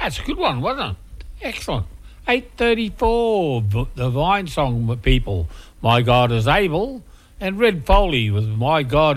it's a good one, wasn't it? Excellent. 8:34, the Vine Song people. My God is able, and Red Foley with My God